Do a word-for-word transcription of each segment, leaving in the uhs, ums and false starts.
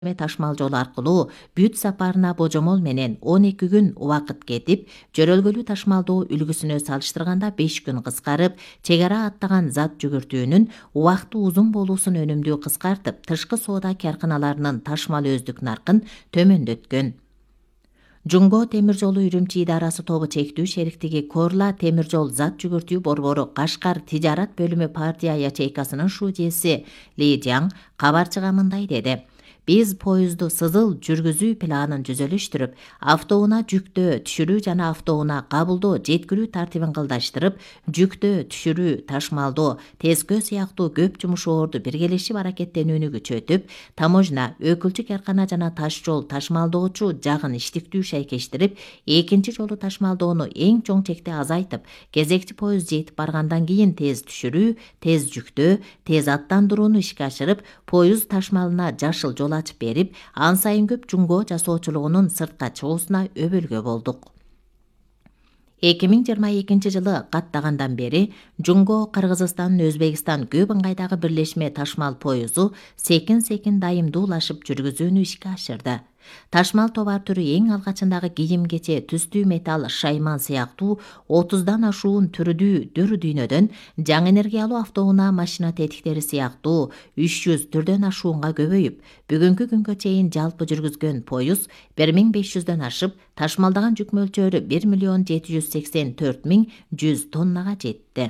ташмал жол аркылуу бүт сапарына божомол менен он эки күн убакыт кетип, жөрөлгөлүү ташмалдоо үлгүсүнө салыштырганда беш күн кыскарып, чек ара аттаган зат жүгүртүүнүн убакыты узун болуусун өнүмдүү кыскартып, тышкы соода карканаларынын ташмал өздүк наркын төмөндөткөн. Жунго темир жолу Үрүмчи идарасы тобу чектүү шериктиги Корла темир жол зат жүгүртүү борбору Кашкар тижарат бөлүмү партия ячейкасынын шуудеси Ли Жан кабарчыга мындай деди: Биз поезду сызыл жүргүзүү планын жүзөлүштүрүп, автоунаа жүктөө, түшүрүү жана автоунаа кабылдоо, жеткирүү тартибин кылдаштырып, жүктөө, түшүрүү, ташмалдоо, тескөө сыяктуу көп жумушоорду биргелешип аракеттенүүнү күчөтүп, таможня, өкүлчү каркана жана таш жол ташмалдоочу жагын иштиктүү шайкештирип, экинчи жолу ташмалдоону эң чоң чекте азайтып, кезекчи поезд жетип баргандан кийин тез түшүрүү, тез жүктөө, тез аттандырууну ишке ашырып, поезд ташмалына жашыл жол ачып берип, ан сайын көп жунго жасоочулугунун сыртка чыгуусуна өбөлгө болдук. эки миң жыйырма экинчи жылы каттагандан бери Жунго Кыргызстан, Өзбекстан көп ыңгайдагы бирлешме ташмал поезу секин-секин дайымдуулашып жүргүзүүнү ишке ашырды. Ташмал товар түрү эң алгачындагы кийим-кече, түстүү металл, шайман сыяктуу отуздан ашуун түрдүү дөр дүйнөдөн, жаңы энергиялуу автоунаа машина тетиктери сыяктуу үч жүз түрдөн ашуунга көбөйүп, бүгүнкү күнгө чейин жалпы жүргүзгөн поезд бир миң беш жүздөн ашып, ташмалдаган жүк мөлчөрү бир миллион жети жүз сексен төрт миң жүз тоннага жетти.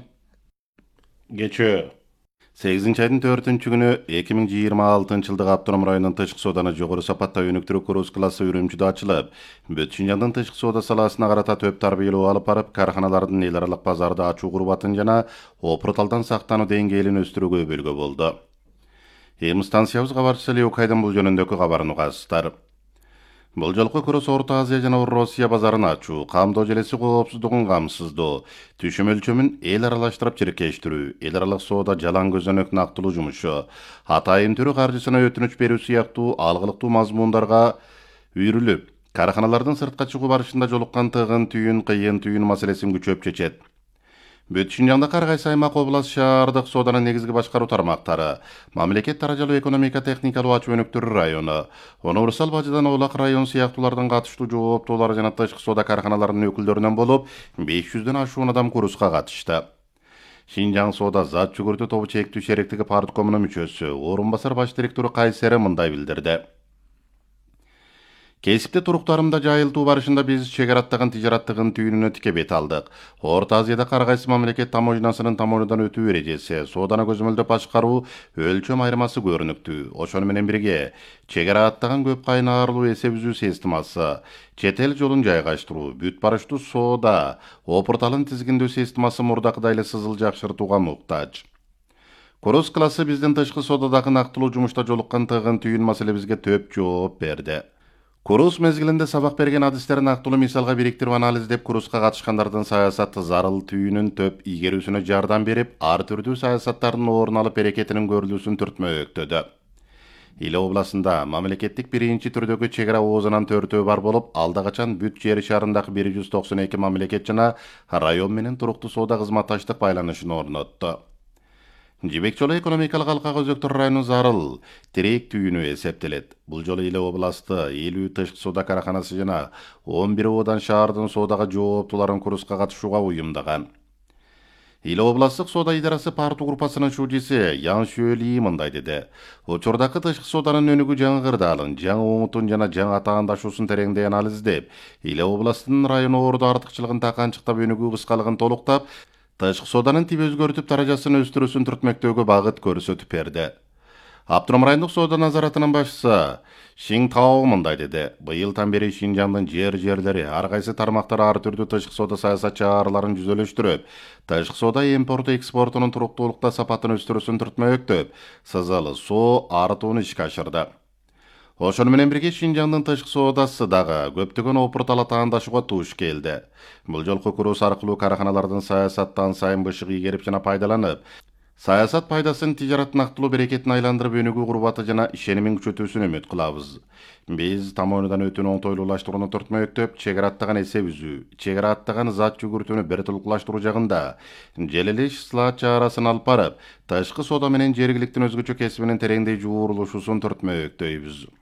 Кечээ сегизинчи айдын төртүнчү күнү эки миң жыйырма алтынчы жылдык Автоном районунун тышкы сооданы жогору сапатта өнүктүрүү круз классы Үрүмчүдө ачылып, бүт Шинжаңдын тышкы соода саласына карата төп тарбиялоо алып барып, карханалардын эл аралык базарды ачуу курбатын жана опурталдан сактануу деңгээлин өстүрүүгө өбөлгө болду. Эми станциябыз кабарчысы Леокайдан бул жөнүндөгү кабарын угасыздар. Бул жолку круз Орто Азия жана Россия базарын ачуу, камдоо желеси коопсуздугун камсыздоо, түшүм өлчөмүн эл аралаштырып чиркештирүү, эл аралык соода жалаң көзөнөк нактылуу жумушу, атайын түрү каржысына өтүнүч берүү сыяктуу алгылыктуу мазмундарга үйрүлүп, карханалардын сыртка чыгуу барышында жолуккан тыгын түйүн, кыйын түйүн маселесин күчөп чечет. Бүт Шинжаңдагы ар кайсы аймак, област, шаардык сооданын негизги башкаруу тармактары, мамлекет даражалуу экономика техникалуу ачуу өнүктүрүү району, универсал бажыдан Оолак район сыяктуулардын катыштуу жооптуулары жана тышкы соода карханаларынын өкүлдөрүнөн болуп, беш жүздөн ашуун адам курска катышты. Шинжаң соода зат жүгүртүү тобу чектүү шериктиги парткомунун мүчөсү, орун басар баш директору Кайсери мындай билдирди: Кесипте туруктарымда жайылтуу барышында биз чек ара аттаган тижараттыгын түйүнүнө тике бет алдык. Орто Азияда ар кайсы мамлекет таможнясынын таможнядан өтүү эрежеси, сооданы көзөмөлдөп башкаруу өлчөм айырмасы көрүнүктүү. Ошону менен бирге чек ара аттаган көп кайнарлуу эсеп үзүү системасы, чет эл жолун жайгаштыруу, бүт барыштуу соода, опурталын тизгиндөө системасы мурдакыдай эле сызыл жакшыртууга муктаж. Круз классы биздин тышкы соодадагы нактылуу жумушта жолуккан тыгын түйүн маселебизге төп жооп берди. Круз мезгилинде сабак берген адистерин нактылуу мисалга бириктирип анализдеп, крузга катышкандардын саясаты зарыл түйүнүн төп ийгерүүсүнө жардам берип, ар түрдүү саясаттардын орун алып берекетинин көрүлүүсүн түртмөктөдү. Иле областында мамлекеттик биринчи түрдөгү чек ара оозунан төртөө бар болуп, алда качан бүт жер шарындагы бир жүз токсон эки мамлекет жана район менен туруктуу соода кызматташтык байланышын орнотту. Жибек жолу экономикалык алкага өзөктөр районунун зарыл тирек түйүнү эсептелет. Бул жолу Иле областы элүү тышкы соода караханасы жана он бир оодан шаардын соодага жооптууларын крузга катышууга уюмдаган. Иле областтык соода идарасы парту группасынын шуудеси Ян Шүөли мындай деди: Учурдагы тышкы сооданын өнүгүү жаңы кырдаалын, жаңы оңутун жана жаңы атаандашуусун тереңдей анализдеп, Иле областынын району ордо артыкчылыгын таканчыктап, өнүгүү кыскалыгын толуктап, тышкы сооданын тип өзгөртүп даражасын өстүрүүсүн түртмөктөгү багыт көрсөтүп берди. Автоном райондук соода назаратынын башчысы Шиң Тао мындай деди: Быйылдан бери Шинжаңдын жер-жерлери ар кайсы тармактары ар түрдүү тышкы соода саясат чараларын жүзөлөштүрүп, тышкы соода импорту экспортунун туруктуулукта сапатын өстүрүүсүн түртмөктөп, сызалы соо артууну ишке ашырды. Ошону менен бирге Шинжаңдын тышкы соодасы дагы көптөгөн опуртал атаандашууга туш келди. Бул жолку круз аркылуу караханалардын саясаттан сайын бышык ийгерип жана пайдаланып, саясат пайдасын тижарат нактылуу берекетин айландырып, өнүгүү курбаты жана ишенимин күчөтүүсүн үмүт кылабыз. Биз таможнядан өтүүнү оңтойлуулаштырууну түртмөктөп, чек ара аттаган эсеп үзүү, чек ара аттаган зат жүгүртүүнү бир толукташтыруу жагында желелеш ислаат чарасын алып барып, тышкы соода менен жергиликтин өзгөчө кесибинин тереңдей жуурулушуусун түртмөктөйбүз.